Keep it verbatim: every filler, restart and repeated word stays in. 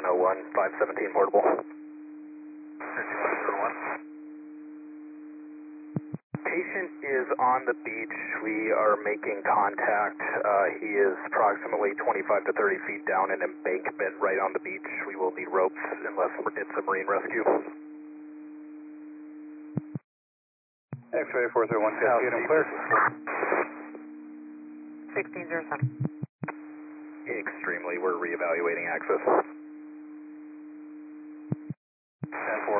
one oh one, five seventeen portable. Patient is on the beach. We are making contact. Uh, he is approximately twenty-five to thirty feet down an embankment right on the beach. We will need ropes unless it's a marine rescue. X-ray four three one, get him clear. sixteen zero seven. Extremely, we're reevaluating access.